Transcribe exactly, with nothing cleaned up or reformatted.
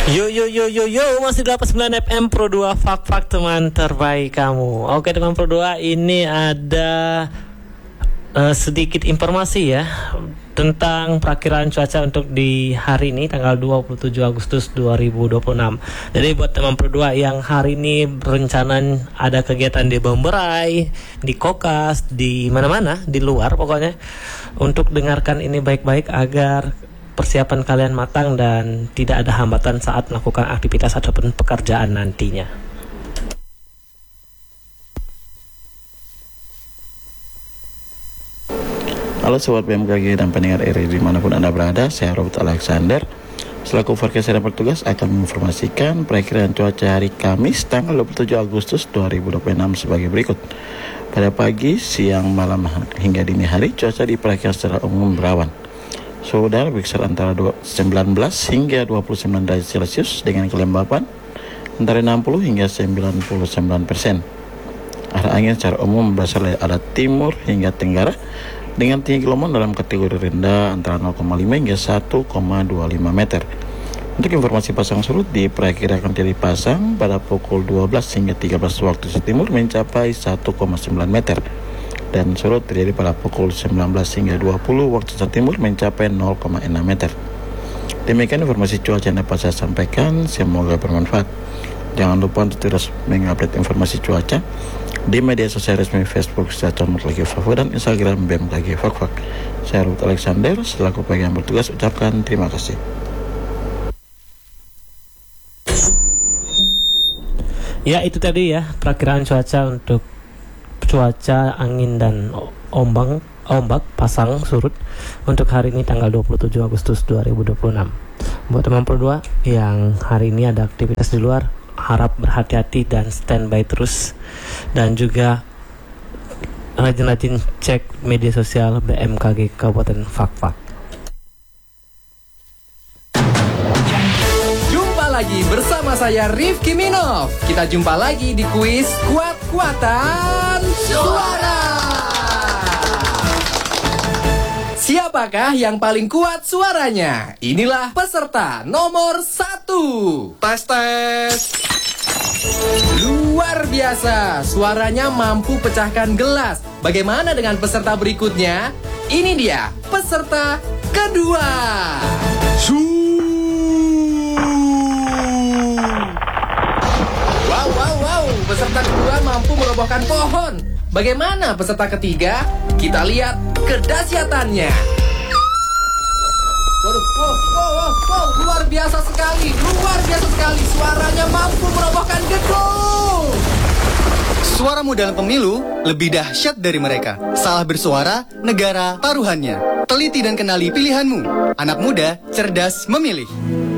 Yo yo yo yo yo masih delapan puluh sembilan F M Pro dua Fak-Fak teman terbaik kamu. Oke teman Pro dua, ini ada uh, sedikit informasi ya tentang perakiraan cuaca untuk di hari ini tanggal dua puluh tujuh Agustus dua ribu dua puluh enam. Jadi buat teman Pro dua yang hari ini berencana ada kegiatan di Bomberai, di Kokas, di mana-mana di luar pokoknya, untuk dengarkan ini baik-baik agar persiapan kalian matang dan tidak ada hambatan saat melakukan aktivitas ataupun pekerjaan nantinya. Halo Sobat B M K G dan pendengar R R dimanapun Anda berada, saya Robert Alexander selaku forecast dan bertugas akan menginformasikan perakiraan cuaca hari Kamis tanggal dua puluh tujuh Agustus dua ribu dua puluh enam sebagai berikut. Pada pagi, siang, malam hingga dini hari cuaca diperkirakan secara umum berawan. Suhu udara berkisar antara sembilan belas hingga dua puluh sembilan derajat Celcius dengan kelembapan antara enam puluh hingga sembilan puluh sembilan persen. Arah angin secara umum berasal dari arah timur hingga tenggara dengan tinggi gelombang dalam kategori rendah antara nol koma lima hingga satu koma dua lima meter. Untuk informasi pasang surut diperkirakan terjadi pasang pada pukul dua belas hingga tiga belas waktu Indonesia Timur mencapai satu koma sembilan meter. Dan surut terjadi pada pukul sembilan belas hingga dua puluh waktu Indonesia Timur mencapai nol koma enam meter. Demikian informasi cuaca yang dapat saya sampaikan, semoga bermanfaat. Jangan lupa untuk terus mengupdate informasi cuaca di media sosial resmi Facebook secara Lagi Fak-Fak dan Instagram B M K G Fak-Fak. Saya Robert Alexander selaku pegang bertugas ucapkan terima kasih. Ya, itu tadi ya perakiraan cuaca untuk cuaca, angin dan ombak ombak pasang surut untuk hari ini tanggal dua puluh tujuh Agustus dua ribu dua puluh enam. Buat teman Pro dua yang hari ini ada aktivitas di luar, harap berhati-hati dan standby terus, dan juga rajin-rajin cek media sosial B M K G Kabupaten Fak-Fak. Jumpa lagi bersama saya Rifki Minov. Kita jumpa lagi di kuis Kuat-Kuatan Suara. Siapakah yang paling kuat suaranya? Inilah peserta nomor satu. Tes tes. Luar biasa, suaranya mampu pecahkan gelas. Bagaimana dengan peserta berikutnya? Ini dia peserta kedua. Su. Wow, wow, wow, peserta kedua mampu merobohkan pohon. Bagaimana peserta ketiga? Kita lihat kedahsyatannya. Waduh, wow, wow, wow, wow, luar biasa sekali, luar biasa sekali. Suaranya mampu merobohkan gedung. Suaramu dalam pemilu lebih dahsyat dari mereka. Salah bersuara, negara taruhannya. Teliti dan kenali pilihanmu. Anak muda, cerdas memilih.